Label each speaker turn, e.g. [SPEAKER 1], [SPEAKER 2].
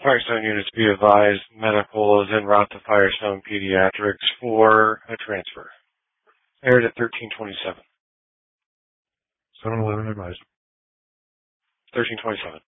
[SPEAKER 1] Firestone units, be advised, medical is en route to Firestone Pediatrics for a transfer. Aired at 1327.
[SPEAKER 2] 711 advised.
[SPEAKER 1] 1327.